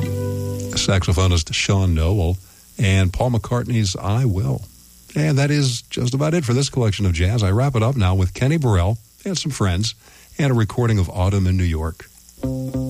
saxophonist Sean Noel, and Paul McCartney's I Will. And that is just about it for this collection of jazz. I wrap it up now with Kenny Burrell and some friends and a recording of Autumn in New York.